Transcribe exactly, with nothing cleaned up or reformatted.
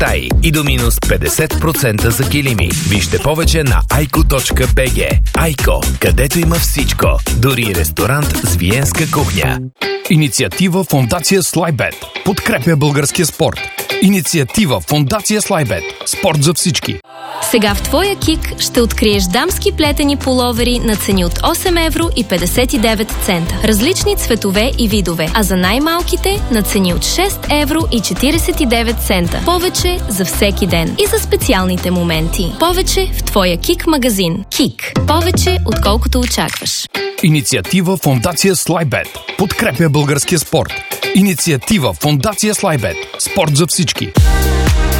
стаи и до минус петдесет процента за килими. Вижте повече на айко точка би джи. Айко, където има всичко. Дори ресторант с виенска кухня. Инициатива Фондация Слайбет подкрепя българския спорт. Инициатива Фондация Слайбет. Спорт за всички. Сега в твоя Кик ще откриеш дамски плетени пуловери на цени от осем евро и петдесет и девет цента. Различни цветове и видове. А за най-малките на цени от шест евро и четиридесет и девет цента. Повече за всеки ден. И за специалните моменти. Повече в твоя Кик магазин. Кик. Повече отколкото очакваш. Инициатива Фондация Слайбет подкрепя българския спорт. Инициатива Фондация Слайбет. Спорт за всички.